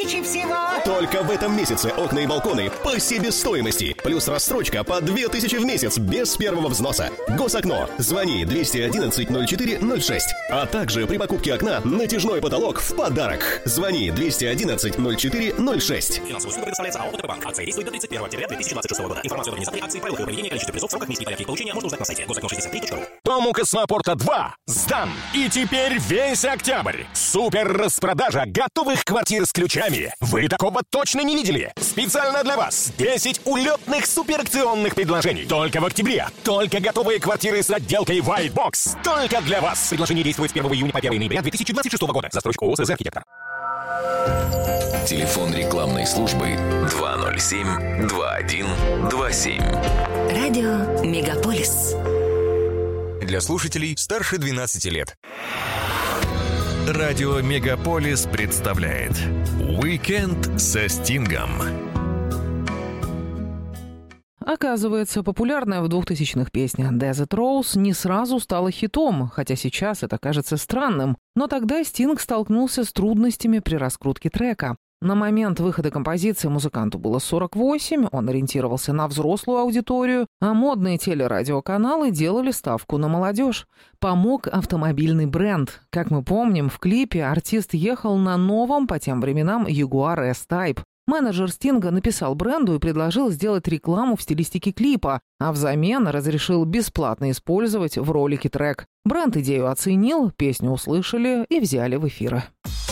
2000 всего. Только в этом месяце окна и балконы по себестоимости. Плюс рассрочка по 2000 в месяц без первого взноса. Госокно. Звони 211-04-06. А также при покупке окна натяжной потолок в подарок. Звони 211-04-06. Финансовую услугу предоставляется АО «ТП-банк». Акция действует до 31 октября 2026 года. Информацию о организации акции, правилах проведения, количестве призов, сроках, месте и порядке их получения можно узнать на сайте госокно63.ру. Дом у Космопорта 2 сдан. И теперь весь октябрь. Супер распродажа готовых квартир с ключами. Вы такого точно не видели. Специально для вас 10 улетных суперакционных предложений. Только в октябре. Только готовые квартиры с отделкой White Box. Только для вас. Предложение действует с 1 июня по 1 ноября 2026 года. Застройщик ООО «СЗ Архитектор». Телефон рекламной службы 207-2127. Радио Мегаполис. Для слушателей старше 12 лет. Радио Мегаполис представляет «Уикенд со Стингом». Оказывается, популярная в 2000-х песня «Desert Rose» не сразу стала хитом, хотя сейчас это кажется странным. Но тогда Стинг столкнулся с трудностями при раскрутке трека. На момент выхода композиции музыканту было 48, он ориентировался на взрослую аудиторию, а модные телерадиоканалы делали ставку на молодежь. Помог автомобильный бренд. Как мы помним, в клипе артист ехал на новом по тем временам Jaguar S-Type. Менеджер Стинга написал бренду и предложил сделать рекламу в стилистике клипа, а взамен разрешил бесплатно использовать в ролике трек. Бренд идею оценил, песню услышали и взяли в эфир.